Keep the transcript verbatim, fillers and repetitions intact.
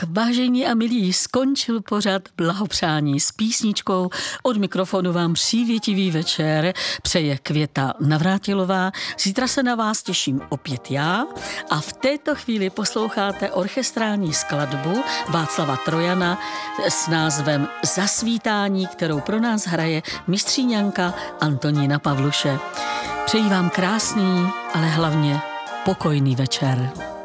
vážení a milí, skončil pořad Blahopřání s písničkou. Od mikrofonu vám přívětivý večer přeje Květa Navrátilová. Zítra se na vás těším opět já a v této chvíli posloucháte orchestrální skladbu Václava Trojana s názvem Zasvítání, kterou pro nás hraje mistříňanka Antonína Pavluše. Přeji vám krásný, ale hlavně pokojný večer.